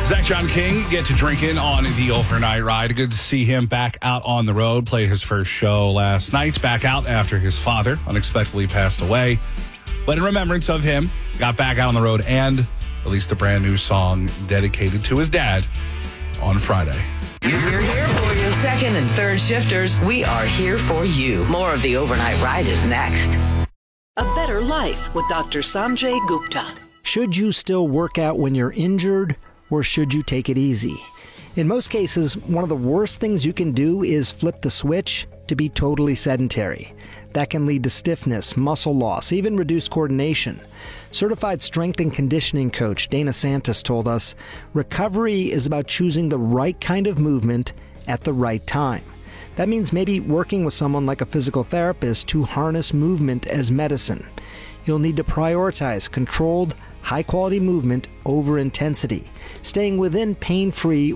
Zach John King get to drinking on the overnight ride. Good to see him back out on the road. Played his first show last night. Back out after his father unexpectedly passed away. But in remembrance of him, got back out on the road and released a brand new song dedicated to his dad on Friday. We're here for you. Second and third shifters, we are here for you. More of the overnight ride is next. A Better Life with Dr. Sanjay Gupta. Should you still work out when you're injured, or should you take it easy? In most cases, one of the worst things you can do is flip the switch to be totally sedentary. That can lead to stiffness, muscle loss, even reduced coordination. Certified strength and conditioning coach Dana Santos told us, recovery is about choosing the right kind of movement at the right time. That means maybe working with someone like a physical therapist to harness movement as medicine. You'll need to prioritize controlled, high-quality movement over intensity, staying within pain-free